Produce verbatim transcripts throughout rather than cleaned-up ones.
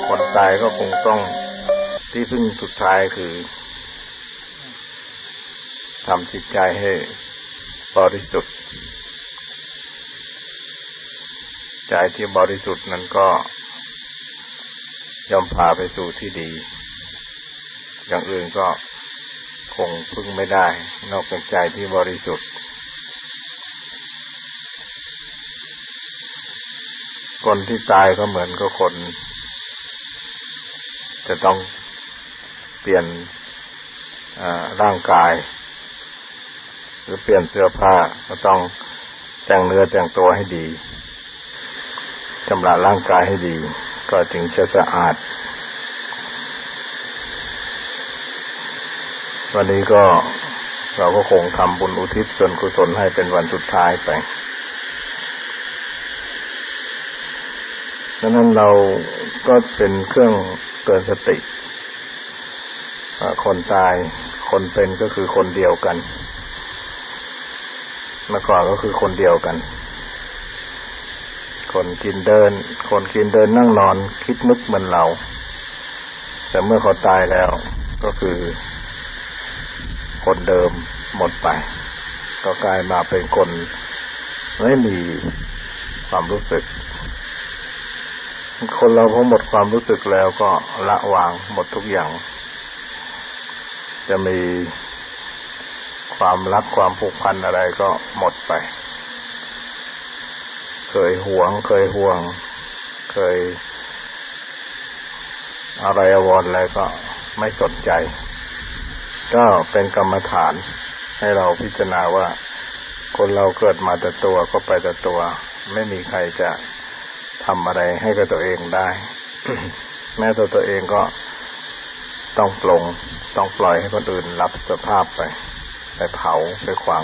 คนตายก็คงต้องที่พึ่งสุดท้ายคือทำจิตใจให้บริสุทธิ์ใจที่บริสุทธิ์นั้นก็ย่อมพาไปสู่ที่ดีอย่างอื่นก็คงพึ่งไม่ได้นอกจากใจที่บริสุทธิ์คนที่ตายก็เหมือนกับคนจะต้องเปลี่ยนร่างกายหรือเปลี่ยนเสื้อผ้าก็ต้องแต่งเนื้อแต่งตัวให้ดีชำระร่างกายให้ดีก็ถึงจะสะอาดวันนี้ก็เราก็คงทำบุญอุทิศส่วนกุศลให้เป็นวันสุดท้ายไปดังนั้นเราก็เป็นเครื่องเตือนสติคนตายคนเป็นก็คือคนเดียวกันเมื่อก่อนก็คือคนเดียวกันคนกินเดินคนกินเดินนั่งนอนคิดนึกเหมือนเราแต่เมื่อเขาตายแล้วก็คือคนเดิมหมดไปก็กลายมาเป็นคนไม่มีความรู้สึกคนเราพอหมดความรู้สึกแล้วก็ละวางหมดทุกอย่างจะมีความรักความผูกพันอะไรก็หมดไปเคยหวงเคยห่วงเคยอะไรอวรอะไรก็ไม่สนใจก็เป็นกรรมฐานให้เราพิจารณาว่าคนเราเกิดมาแต่ตัวก็ไปแต่ตัวไม่มีใครจะทำอะไรให้กับตัวเองได้ แม้ตัวตัวเองก็ต้องปลงต้องปล่อยให้คนอื่นรับสภาพไปไปเผาไปขวาง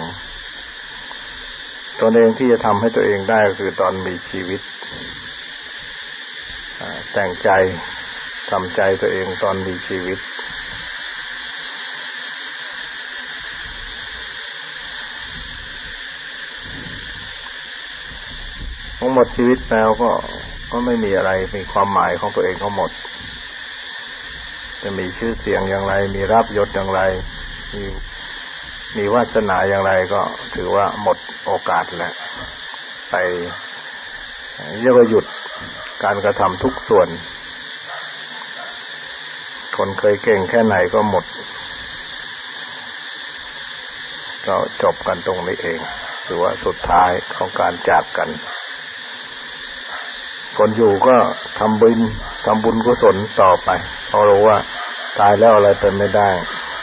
ตัวเองที่จะทำให้ตัวเองได้ก็คือตอนมีชีวิตแต่งใจทำใจตัวเองตอนมีชีวิตทั้งหมดชีวิตแล้วก็ก็ไม่มีอะไรมีความหมายของตัวเองทั้งหมดจะมีชื่อเสียงอย่างไรมีลาภยศอย่างไรมีมีวาสนาอย่างไรก็ถือว่าหมดโอกาสแล้วไปเรียกว่าหยุดการกระทำทุกส่วนคนเคยเก่งแค่ไหนก็หมดก็จบกันตรงนี้เองถือว่าสุดท้ายของการจากกันคนอยู่ก็ทำบุญทำบุญกุศลต่อไปเพราะรู้ว่าตายแล้วอะไรเป็นไม่ได้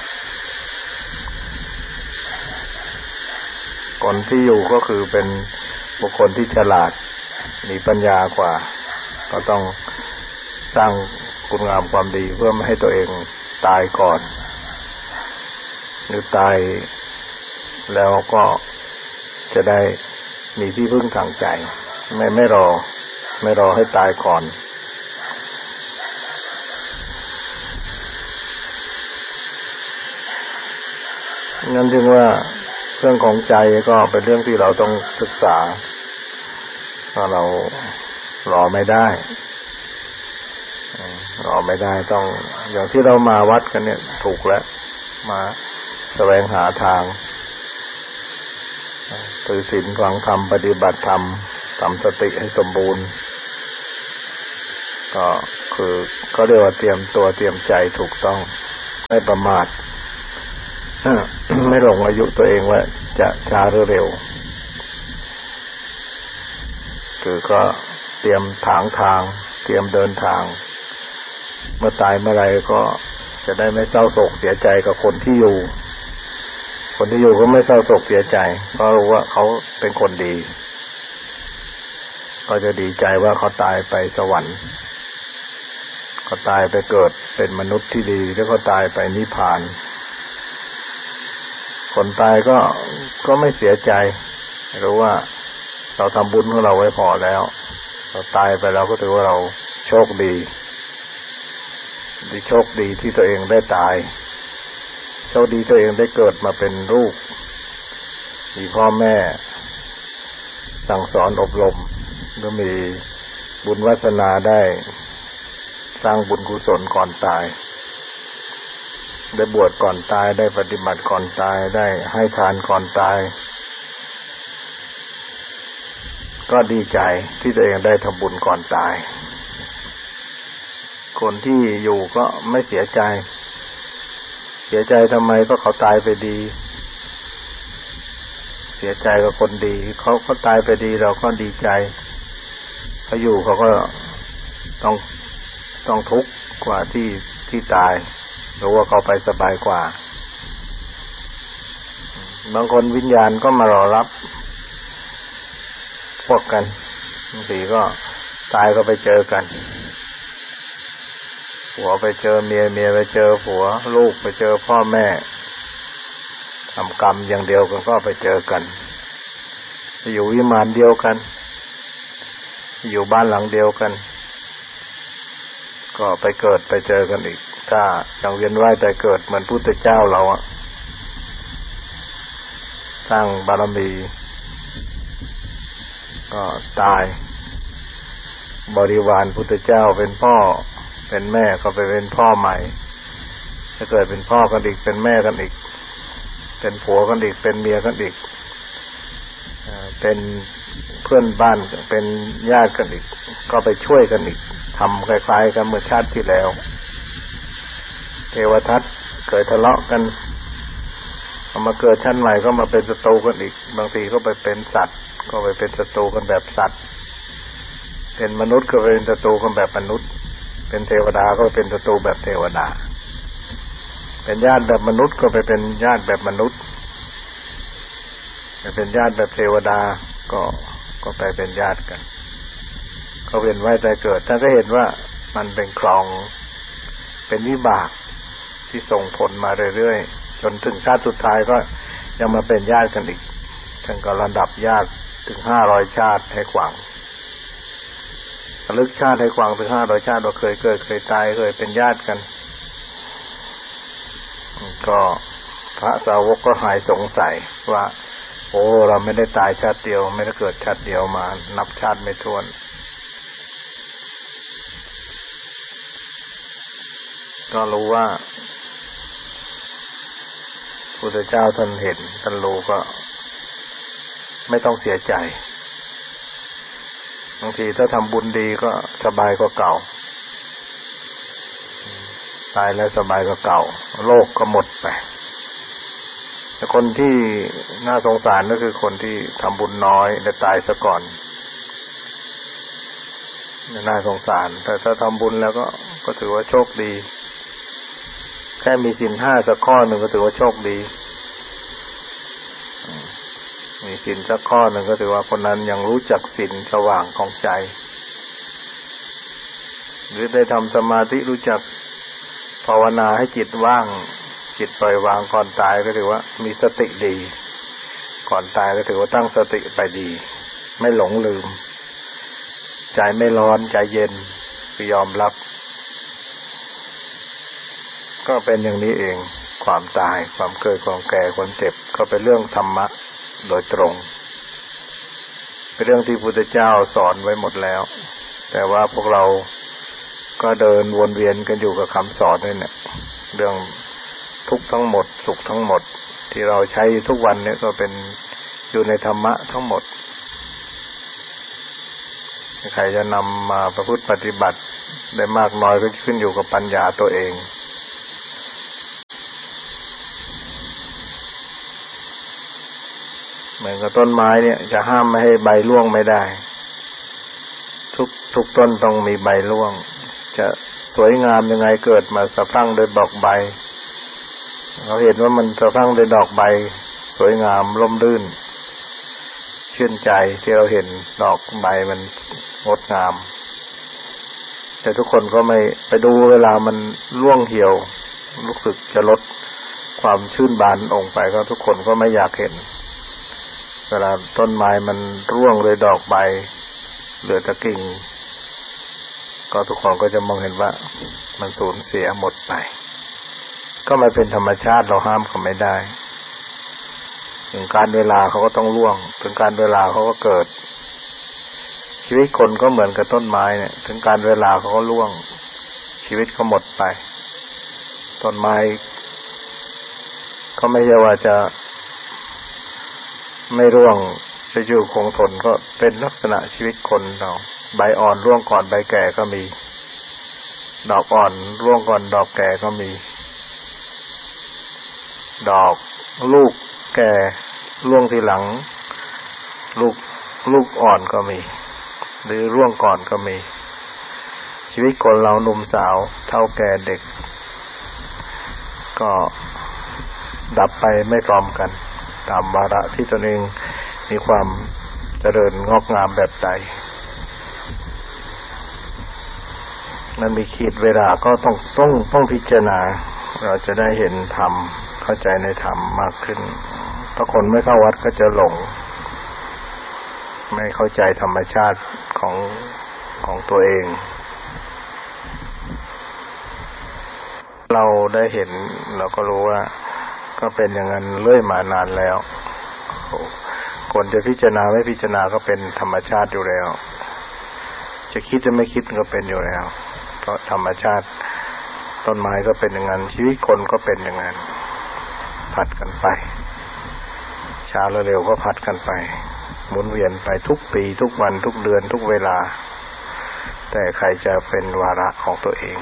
คนที่อยู่ก็คือเป็นบุคคลที่ฉลาดมีปัญญากว่าก็ต้องสร้างคุณงามความดีเพื่อไม่ให้ตัวเองตายก่อนหรือตายแล้วก็จะได้มีที่พึ่งทางใจไม่ไม่รอไม่รอให้ตายก่อนงั้นจึงว่าเรื่องของใจก็เป็นเรื่องที่เราต้องศึกษาเพราะเรารอไม่ได้รอไม่ได้ต้องอย่างที่เรามาวัดกันเนี่ยถูกแล้วมาแสวงหาทางถือศีลฟังธรรมปฏิบัติธรรมทำสติให้สมบูรณ์ก็คือก็เรียกว่าเตรียมตัวเตรียมใจถูกต้องไม่ประมาทไม่หลงอายุตัวเองว่าจะช้าหรือเร็วคือก็เตรียมถางทางเตรียมเดินทางเมื่อตายเมื่อไรก็จะได้ไม่เศร้าโศกเสียใจกับคนที่อยู่คนที่อยู่ก็ไม่เศร้าโศกเสียใจเพราะรู้ว่าเขาเป็นคนดีก็จะดีใจว่าเขาตายไปสวรรค์เขาตายไปเกิดเป็นมนุษย์ที่ดีแล้วก็ตายไปนิพพานคนตายก็ก็ไม่เสียใจรู้ว่าเราทำบุญของเราไว้พอแล้วเราตายไปเราก็ถือว่าเราโชคดีที่โชคดีที่ตัวเองได้ตายโชคดีตัวเองได้เกิดมาเป็นลูกมีพ่อแม่สั่งสอนอบรมก็มีบุญวาสนาได้สร้างบุญกุศลก่อนตายได้บวชก่อนตายได้ปฏิบัติก่อนตายได้ให้ทานก่อนตายก็ดีใจที่ตัวเองได้ทำบุญก่อนตายคนที่อยู่ก็ไม่เสียใจเสียใจทำไมก็เขาตายไปดีเสียใจกับคนดีเขาก็ตายไปดีเราก็ดีใจเขาอยู่เขาก็ต้องต้องทุกข์กว่าที่ที่ตายหรือว่าเขาไปสบายกว่าบางคนวิญญาณก็มารอรับพวกกันบางทีก็ตายก็ไปเจอกันผัวไปเจอเมียเมียไปเจอผัวลูกไปเจอพ่อแม่ทำกรรมอย่างเดียวกันก็ไปเจอกันอยู่วิมานเดียวกันอยู่บ้านหลังเดียวกันก็ไปเกิดไปเจอกันอีกถ้ายังเวียนว่ายตายเกิดเหมือนพุทธเจ้าเราอะสร้างบารมีก็ตายบริวารพุทธเจ้าเป็นพ่อเป็นแม่ก็ไปเป็นพ่อใหม่ถ้าเกิดเป็นพ่อกันอีกเป็นแม่กันอีกเป็นผัวกันอีกเป็นเมียกันอีกเป็นเพื่อนบ้านเป็นญาติกันอีกก็ไปช่วยกันอีกทำคล้ายๆกันเมื่อชาติที่แล้วเทวทัตเคยทะเลาะกันเอามาเกิดชั้นใหม่ก็มาเป็นศัตรูกันอีกบางทีก็ไปเป็นสัตว์ก็ไปเป็นศัตรูกันแบบสัตว์เป็นมนุษย์ก็เป็นศัตรูกันแบบมนุษย์เป็นเทวดาก็เป็นศัตรูแบบเทวดาเป็นญาติแบบมนุษย์ก็ไปเป็นญาติแบบมนุษย์ไปเป็นญาติแบบเทวดาก็ก็ไปเป็นญาติกันเขาเวียนว่ายตายเกิดท่านก็เห็นว่ามันเป็นคลองเป็นวิบากที่ส่งผลมาเรื่อยๆจนถึงชาติสุดท้ายก็ยังมาเป็นญาติกันอีกท่านก็ระดับญาติถึงห้าร้อยชาติให้ขวางระลึกชาติให้ขวางถึงห้าร้อยชาติว่าเคยเกิดเคยตายเคยเป็นญาติกันก็พระสาวกก็หายสงสัยว่าโอ้เราไม่ได้ตายชาติเดียวไม่ได้เกิดชาติเดียวมานับชาติไม่ถ้วนก็รู้ว่าพระพุทธเจ้าท่านเห็นท่านรู้ก็ไม่ต้องเสียใจบางทีถ้าทำบุญดีก็สบายกว่าเก่าตายแล้วสบายกว่าเก่าโลกก็หมดไปแต่คนที่น่าสงสารก็คือคนที่ทำบุญน้อยและตายซะก่อนน่าสงสารแต่ถ้าทำบุญแล้วก็ก็ถือว่าโชคดีแค่มีศีลห้าสักข้อหนึ่งก็ถือว่าโชคดีมีศีลสักข้อหนึ่งก็ถือว่าคนนั้นยังรู้จักศีลสว่างของใจหรือได้ทำสมาธิรู้จักภาวนาให้จิตว่างจิตปล่อยวางก่อนตายก็ถือว่ามีสติดีก่อนตายก็ถือว่าตั้งสติไปดีไม่หลงลืมใจไม่ร้อนใจเย็นยอมรับก็เป็นอย่างนี้เองความตายความเกิดความแก่ความเจ็บก็เป็นเรื่องธรรมะโดยตรงเป็นเรื่องที่พุทธเจ้าสอนไว้หมดแล้วแต่ว่าพวกเราก็เดินวนเวียนกันอยู่กับคำสอนนี่เนี่ยเรื่องทุกข์ทั้งหมดสุขทั้งหมดที่เราใช้ทุกวันนี้ก็เป็นอยู่ในธรรมะทั้งหมดใครจะนำมาประพฤติปฏิบัติได้มากน้อยก็ขึ้นอยู่กับปัญญาตัวเองเหมือนกับต้นไม้เนี่ยจะห้ามไม่ให้ใบร่วงไม่ได้ทุกทุกต้นต้องมีใบร่วงจะสวยงามยังไงเกิดมาสะพรั่งโดยดอกใบเราเห็นว่ามันสะพรั่งโดยดอกใบสวยงามร่มรื่นชื่นใจที่เราเห็นดอกใบมันงดงามแต่ทุกคนก็ไม่ไปดูเวลามันร่วงเหี่ยวรู้สึกจะลดความชื่นบานองค์ไปก็ทุกคนก็ไม่อยากเห็นเวลาต้นไม้มันร่วงเลยดอกใบเหลือแต่กิ่งก็ทุกคนก็จะมองเห็นว่ามันสูญเสียหมดไปก็ไม่เป็นธรรมชาติเราห้ามเขาไม่ได้ถึงการเวลาเขาก็ต้องร่วงถึงการเวลาเขาก็เกิดชีวิตคนก็เหมือนกับต้นไม้เนี่ยถึงการเวลาเขาก็ร่วงชีวิตก็หมดไปต้นไม้ก็ไม่ใช่ว่าจะไม่ร่วงจะอยู่คงทนก็เป็นลักษณะชีวิตคนเราใบอ่อนร่วงก่อนใบแก่ก็มีดอกอ่อนร่วงก่อนดอกแก่ก็มีดอกลูกแก่ร่วงทีหลังลูกลูกอ่อนก็มีหรือร่วงก่อนก็มีชีวิตคนเราหนุ่มสาวเฒ่าแก่เด็กก็ดับไปไม่พร้อมกันตามวาระที่ตนเองมีความเจริญงอกงามแบบใดมันมีขีดเวลาก็ต้องต้องต้องพิจารณาเราจะได้เห็นธรรมเข้าใจในธรรมมากขึ้นถ้าคนไม่เข้าวัดก็จะหลงไม่เข้าใจธรรมชาติของของตัวเองเราได้เห็นเราก็รู้ว่าก็เป็นอย่างนั้นเรื่อยมานานแล้วคนจะพิจารณาไม่พิจารณาก็เป็นธรรมชาติอยู่แล้วจะคิดจะไม่คิดก็เป็นอยู่แล้วเพราะธรรมชาติต้นไม้ก็เป็นอย่างนั้นชีวิตคนก็เป็นอย่างนั้นผัดกันไปช้าเร็วก็ผัดกันไปหมุนเวียนไปทุกปีทุกวันทุกเดือนทุกเวลาแต่ใครจะเป็นวาระของตัวเอง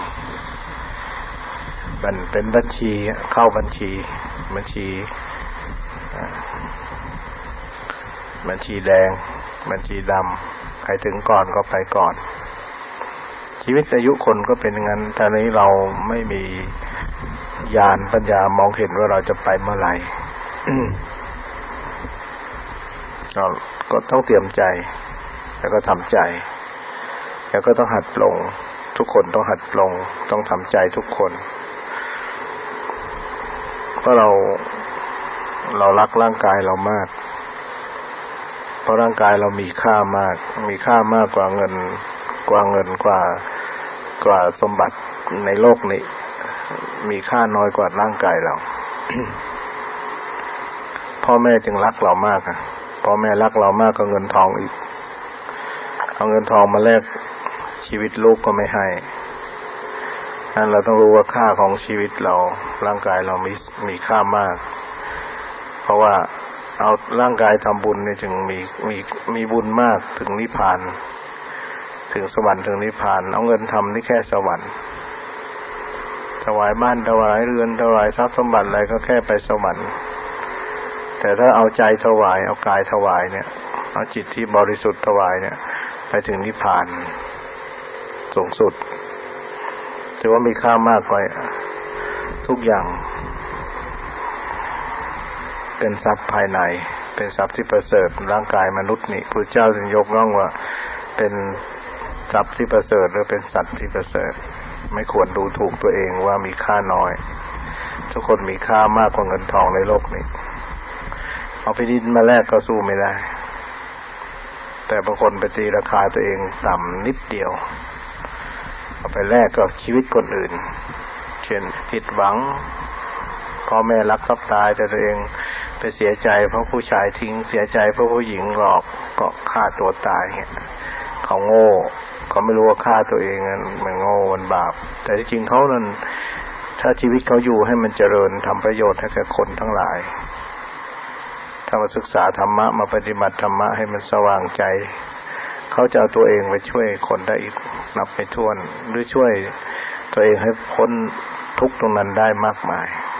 มันเป็นบัญชีเข้าบัญชีบัญชีบัญชีแดงบัญชีดำใครถึงก่อนก็ไปก่อนชีวิตอายุคนก็เป็นอย่างนั้นแต่นี้เราไม่มีญาณปัญญามองเห็นว่าเราจะไปเมื่อไหร่ เราก็ต้องเตรียมใจแล้วก็ทำใจแล้วก็ต้องหัดลงทุกคนต้องหัดลงต้องทำใจทุกคนเพราะเราเรารักร่างกายเรามากเพราะร่างกายเรามีค่ามากมีค่ามากกว่าเงินกว่าเงินกว่ากว่าสมบัติในโลกนี้มีค่าน้อยกว่าร่างกายเรา พ่อแม่จึงรักเรามากอ่ะพ่อแม่รักเรามากกว่าเงินทองอีกเอาเงินทองมาแลกชีวิตลูกก็ไม่ให้นั้นเราต้องรู้ว่าค่าของชีวิตเราร่างกายเรามีมีค่ามากเพราะว่าเอาร่างกายทำบุญนี่ถึงมีมีมีบุญมากถึงนิพพานถึงสวรรค์ถึงนิพพานเอาเงินทำนี่แค่สวรรค์ถวายบ้านถวายเรือนถวายทรัพย์สมบัติอะไรก็แค่ไปสวรรค์แต่ถ้าเอาใจถวายเอากายถวายเนี่ยเอาจิตที่บริสุทธิ์ถวายเนี่ยไปถึงนิพพานสูงสุดถือว่ามีค่ามากกว่าทุกอย่างเป็นทรัพย์ภายในเป็นทรัพย์ที่ประเสริฐร่างกายมนุษย์นี่พระเจ้าจึงยกย่องว่าเป็นทรัพย์ที่ประเสริฐหรือเป็นสัตว์ที่ประเสริฐไม่ควรดูถูกตัวเองว่ามีค่าน้อยทุกคนมีค่ามากกว่าเงินทองในโลกนี้เอาไปดินมาแลกก็สู้ไม่ได้แต่บางคนไปตีราคาตัวเองต่ำนิดเดียวเอาไปแลกกับชีวิตคนอื่นเช่นผิดหวังพ่อแม่รักทับตายแต่ตัวเองไปเสียใจเพราะผู้ชายทิ้งเสียใจเพราะผู้หญิงหลอกก็ฆ่าตัวตายเนี่ยเขาโง่เขาไม่รู้ว่าฆ่าตัวเองมันโง่มันบาปแต่ที่จริงเขานั้นถ้าชีวิตเขาอยู่ให้มันเจริญทำประโยชน์ให้แก่คนทั้งหลายถ้ามาศึกษาธรรมะมาปฏิบัติธรรมะให้มันสว่างใจเขาจะเอาตัวเองไปช่วยคนได้อีกนับไม่ถ้วนหรือช่วยตัวเองให้พ้นทุกข์ตรงนั้นได้มากมาย